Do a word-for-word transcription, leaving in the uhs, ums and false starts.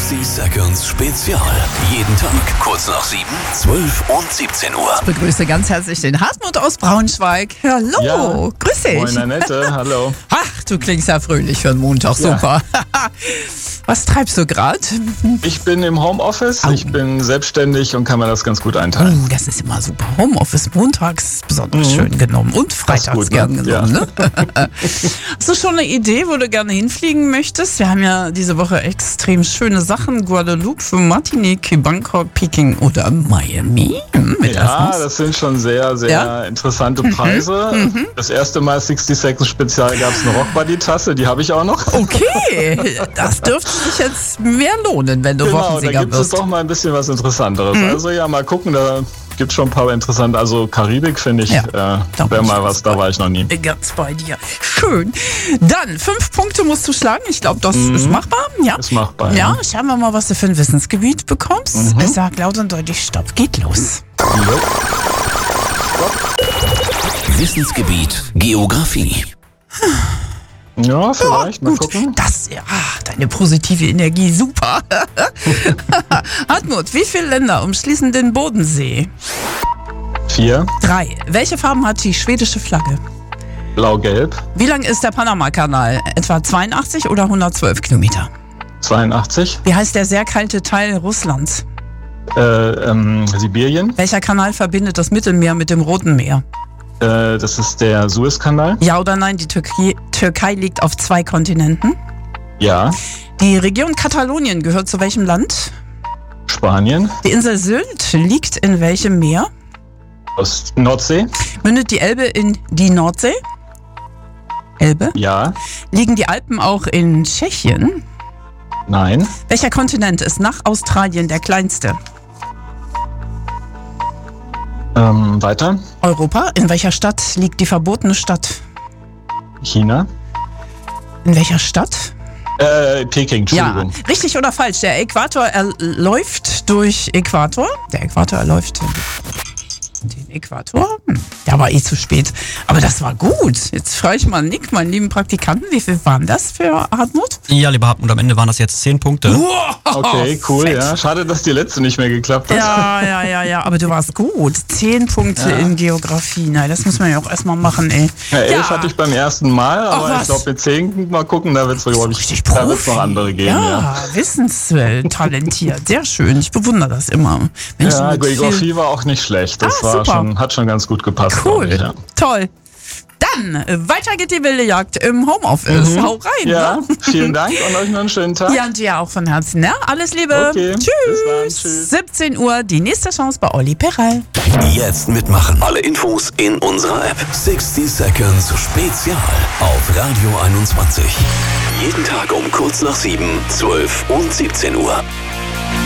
sechzig Seconds Spezial. Jeden Tag kurz nach sieben, zwölf und siebzehn Uhr. Ich begrüße ganz herzlich den Hartmut aus Braunschweig. Hallo, ja. Grüß dich. Moin Annette, hallo. Ach, du klingst ja fröhlich für einen Montag, super. Ja. Was treibst du gerade? Ich bin im Homeoffice, oh. ich bin selbstständig und kann mir das ganz gut einteilen. Oh, das ist immer super. Homeoffice montags besonders mhm. schön genommen und freitags gut, gern ne? genommen. Ja. Ne? Hast du schon eine Idee, wo du gerne hinfliegen möchtest? Wir haben ja diese Woche extrem schöne Sachen. Guadeloupe, Martinique, Bangkok, Peking oder Miami. Mit ja, das sind schon sehr, sehr ja? interessante Preise. Mhm. Das erste Mal sixty Seconds Spezial gab es eine Rockbody-Tasse, die habe ich auch noch. Okay, das dürfte sich jetzt mehr lohnen, wenn du genau, Wochensieger da gibt es wirst. doch mal ein bisschen was Interessanteres. Mhm. Also ja, mal gucken, da gibt es schon ein paar interessante. Also Karibik finde ich, ja, äh, wäre mal was, da war ich noch nie. Ganz bei dir. Schön. Dann, fünf Punkte musst du schlagen. Ich glaube, das mhm. ist machbar. Ja. Ist machbar. Ja, ja, schauen wir mal, was du für ein Wissensgebiet bekommst. Mhm. Ich sag laut und deutlich, Stopp, geht los. Jo. Wissensgebiet Geografie. Ja, vielleicht. Oh, mal gut. gucken. Das, ja, deine positive Energie, super. Hartmut, wie viele Länder umschließen den Bodensee? Vier. Drei. Welche Farben hat die schwedische Flagge? Blau-Gelb. Wie lang ist der Panama-Kanal? Etwa zweiundachtzig oder hundertzwölf Kilometer? zweiundachtzig. Wie heißt der sehr kalte Teil Russlands? Äh, ähm, Sibirien. Welcher Kanal verbindet das Mittelmeer mit dem Roten Meer? Äh, das ist der Suezkanal. Ja oder nein, die Türkei, Türkei liegt auf zwei Kontinenten? Ja. Die Region Katalonien gehört zu welchem Land? Spanien. Die Insel Sylt liegt in welchem Meer? Aus Nordsee. Mündet die Elbe in die Nordsee? Elbe? Ja. Liegen die Alpen auch in Tschechien? Nein. Welcher Kontinent ist nach Australien der kleinste? Ähm, weiter. Europa. In welcher Stadt liegt die verbotene Stadt? China. In welcher Stadt? Äh, Peking, Entschuldigung. Ja, richtig oder falsch? Der Äquator läuft durch Äquator. Der Äquator läuft den Äquator. Hm, der war eh zu spät. Aber das war gut. Jetzt frage ich mal Nick, meinen lieben Praktikanten, wie viel waren das für Hartmut? Ja, lieber Hartmut, am Ende waren das jetzt zehn Punkte. Wow, okay, cool, fett. ja. Schade, dass die letzte nicht mehr geklappt hat. Ja, ja, ja, ja. Aber du warst gut. Zehn Punkte ja. in Geografie. Na, das muss man ja auch erstmal machen, ey. Ja, elf ja. hatte ich beim ersten Mal, aber Ach, ich glaube, mit zehn mal gucken, da wird es, glaube ich, richtig da wird's noch andere geben. Ja, Ja, wissenswert, talentiert. Sehr schön. Ich bewundere das immer. Menschen ja mit Geografie viel... war auch nicht schlecht. Das Ah, war super. schon, hat schon ganz gut gepasst. Cool, ich, ja. toll. Dann, äh, weiter geht die wilde Jagd im Homeoffice. Mhm. Hau rein. Ja, Ne? vielen Dank und euch noch einen schönen Tag. Ja, und dir auch von Herzen. Ne? Alles Liebe. Okay, Tschüss. bis dann, tschüss. siebzehn Uhr, die nächste Chance bei Olli Peral. Jetzt mitmachen. Alle Infos in unserer App. sixty Seconds Spezial auf Radio einundzwanzig. Jeden Tag um kurz nach sieben, zwölf und siebzehn Uhr.